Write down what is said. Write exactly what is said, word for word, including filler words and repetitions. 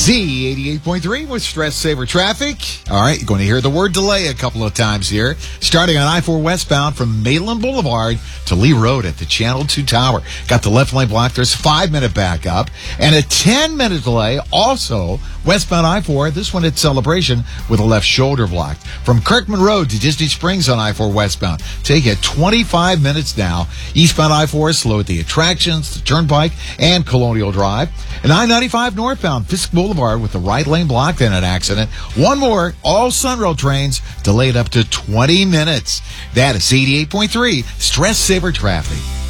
Z eighty-eight point three with Stress Saver Traffic. All right, you're going to hear the word delay a couple of times here. Starting on I four westbound from Maitland Boulevard to Lee Road at the Channel two Tower. Got the left lane blocked. There's a five-minute backup. And a ten-minute delay also westbound I four. This one at Celebration with a left shoulder blocked. From Kirkman Road to Disney Springs on I four westbound. Take it twenty-five minutes now. Eastbound I four is slow at the attractions, the Turnpike, and Colonial Drive. And I ninety-five northbound Fisk Boulevard with the right lane blocked in an accident. One more, all Sunrail trains delayed up to twenty minutes. That is eighty-eight point three Stress Saver Traffic.